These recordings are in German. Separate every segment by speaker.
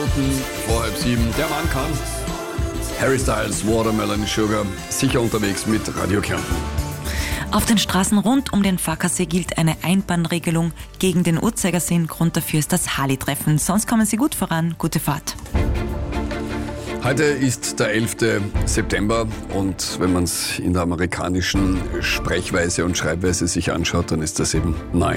Speaker 1: Minuten vor 6:30. Der Mann kann. Harry Styles, Watermelon Sugar, sicher unterwegs mit Radio Kärnten.
Speaker 2: Auf den Straßen rund um den Fackersee gilt eine Einbahnregelung gegen den Uhrzeigersinn. Grund dafür ist das Harley-Treffen. Sonst kommen Sie gut voran. Gute Fahrt.
Speaker 1: Heute ist der 11. September und wenn man es in der amerikanischen Sprechweise und Schreibweise sich anschaut, dann ist das eben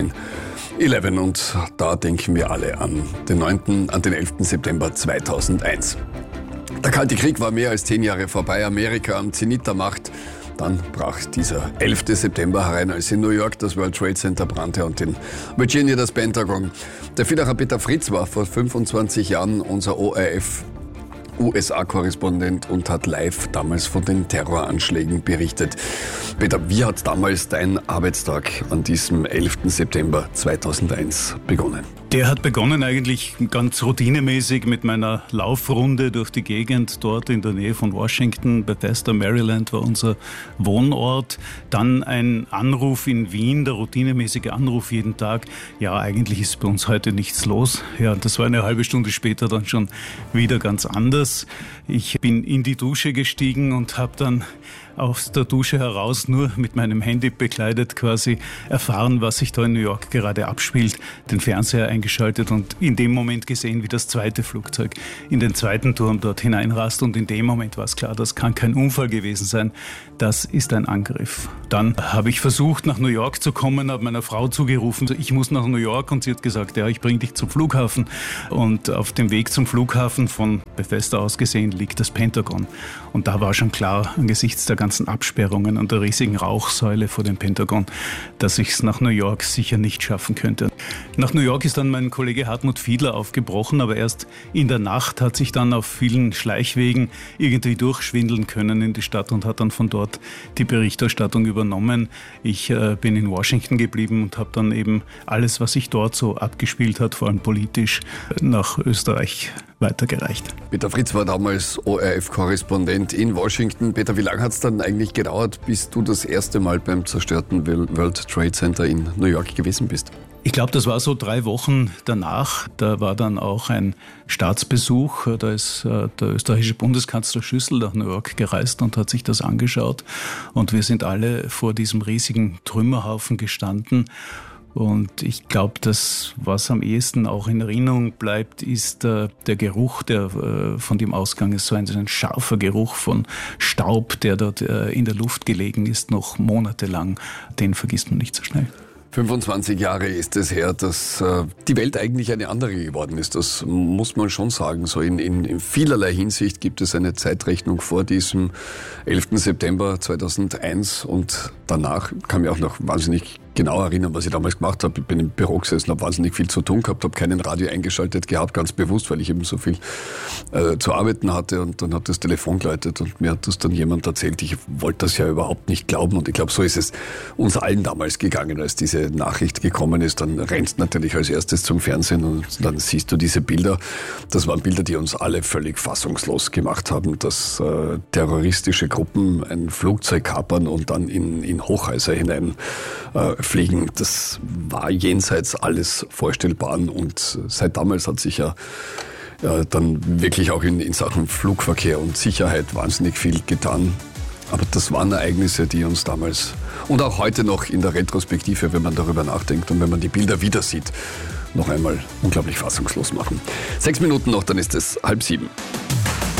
Speaker 1: 9/11 und da denken wir alle an den 11. September 2001. Der Kalte Krieg war mehr als 10 Jahre vorbei, Amerika am Zenit der Macht. Dann brach dieser 11. September herein, als in New York das World Trade Center brannte und in Virginia das Pentagon. Der Villacher Peter Fritz war vor 25 Jahren unser ORF USA-Korrespondent und hat live damals von den Terroranschlägen berichtet. Peter, wie hat damals dein Arbeitstag an diesem 11. September 2001 begonnen?
Speaker 3: Der hat begonnen eigentlich ganz routinemäßig mit meiner Laufrunde durch die Gegend dort in der Nähe von Washington. Bethesda, Maryland war unser Wohnort. Dann ein Anruf in Wien, der routinemäßige Anruf jeden Tag. Ja, eigentlich ist bei uns heute nichts los. Ja, das war eine halbe Stunde später dann schon wieder ganz anders. Ich bin in die Dusche gestiegen und habe dann aus der Dusche heraus nur mit meinem Handy bekleidet quasi erfahren, was sich da in New York gerade abspielt, den Fernseher eingeschaltet und in dem Moment gesehen, wie das zweite Flugzeug in den zweiten Turm dort hineinrast und in dem Moment war es klar, das kann kein Unfall gewesen sein, das ist ein Angriff. Dann habe ich versucht, nach New York zu kommen, habe meiner Frau zugerufen, ich muss nach New York und sie hat gesagt, ja, ich bringe dich zum Flughafen und auf dem Weg zum Flughafen von Bethesda aus gesehen liegt das Pentagon und da war schon klar angesichts der ganzen Absperrungen und der riesigen Rauchsäule vor dem Pentagon, dass ich es nach New York sicher nicht schaffen könnte. Nach New York ist dann mein Kollege Hartmut Fiedler aufgebrochen, aber erst in der Nacht hat sich dann auf vielen Schleichwegen irgendwie durchschwindeln können in die Stadt und hat dann von dort die Berichterstattung übernommen. Ich bin in Washington geblieben und habe dann eben alles, was sich dort so abgespielt hat, vor allem politisch, nach Österreich weitergereicht.
Speaker 1: Peter Fritz war damals ORF-Korrespondent in Washington. Peter, wie lange hat es dann eigentlich gedauert, bis du das erste Mal beim zerstörten World Trade Center in New York gewesen bist?
Speaker 3: Ich glaube, das war so 3 Wochen danach. Da war dann auch ein Staatsbesuch. Da ist der österreichische Bundeskanzler Schüssel nach New York gereist und hat sich das angeschaut. Und wir sind alle vor diesem riesigen Trümmerhaufen gestanden. Und ich glaube, das, was am ehesten auch in Erinnerung bleibt, ist der Geruch, der von dem Ausgang ist, so ein scharfer Geruch von Staub, der dort in der Luft gelegen ist, noch monatelang. Den vergisst man nicht so schnell.
Speaker 1: 25 Jahre ist es her, dass die Welt eigentlich eine andere geworden ist. Das muss man schon sagen. So in vielerlei Hinsicht gibt es eine Zeitrechnung vor diesem 11. September 2001 und danach. Kann mich auch noch wahnsinnig genau erinnern, was ich damals gemacht habe. Ich bin im Büro gesessen, habe wahnsinnig viel zu tun gehabt, habe keinen Radio eingeschaltet gehabt, ganz bewusst, weil ich eben so viel zu arbeiten hatte und dann hat das Telefon geläutet und mir hat das dann jemand erzählt. Ich wollte das ja überhaupt nicht glauben und ich glaube, so ist es uns allen damals gegangen, als diese Nachricht gekommen ist. Dann rennst natürlich als erstes zum Fernsehen und dann siehst du diese Bilder. Das waren Bilder, die uns alle völlig fassungslos gemacht haben, dass terroristische Gruppen ein Flugzeug kapern und dann in Hochhäuser hinein fliegen. Das war jenseits alles Vorstellbaren und seit damals hat sich ja dann wirklich auch in Sachen Flugverkehr und Sicherheit wahnsinnig viel getan. Aber das waren Ereignisse, die uns damals und auch heute noch in der Retrospektive, wenn man darüber nachdenkt und wenn man die Bilder wieder sieht, noch einmal unglaublich fassungslos machen. 6 Minuten noch, dann ist es 6:30.